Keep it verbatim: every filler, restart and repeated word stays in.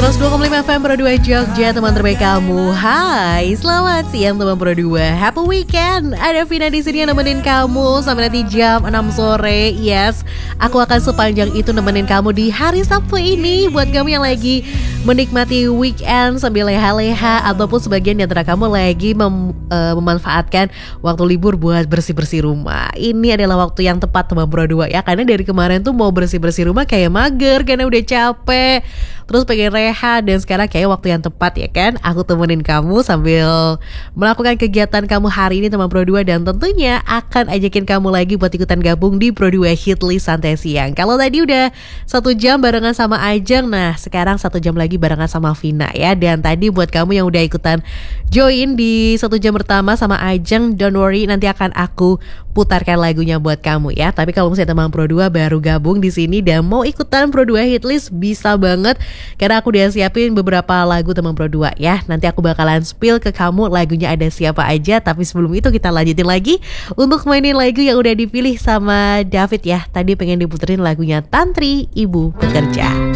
seratus dua koma lima F M Pro dua Jogja, teman terbaik kamu. Hai, selamat siang teman Pro dua. Happy weekend. Ada Vina di sini yang nemenin kamu sampai nanti jam enam sore. Yes, aku akan sepanjang itu nemenin kamu di hari Sabtu ini. Buat kamu yang lagi menikmati weekend sambil leha-leha, ataupun sebagian di antara kamu lagi mem, uh, memanfaatkan waktu libur buat bersih-bersih rumah. Ini adalah waktu yang tepat teman Pro dua ya, karena dari kemarin tuh mau bersih-bersih rumah kayak mager karena udah capek, terus pengen rehat, dan sekarang kayak waktu yang tepat ya kan. Aku temenin kamu sambil melakukan kegiatan kamu hari ini teman Pro dua, dan tentunya akan ajakin kamu lagi buat ikutan gabung di Pro dua Hitlist Santai Siang. Kalau tadi udah satu jam barengan sama Ajeng, nah sekarang satu jam lagi barengan sama Vina ya. Dan tadi buat kamu yang udah ikutan join di satu jam pertama sama Ajeng, don't worry, nanti akan aku putarkan lagunya buat kamu ya. Tapi kalau misalnya teman Pro dua baru gabung di sini dan mau ikutan Pro dua Hitlist, bisa banget karena aku udah siapin beberapa lagu teman Pro dua ya. Nanti aku bakalan spill ke kamu lagunya ada siapa aja. Tapi sebelum itu kita lanjutin lagi untuk mainin lagu yang udah dipilih sama David ya. Tadi pengen diputerin lagunya Tantri Ibu Bekerja.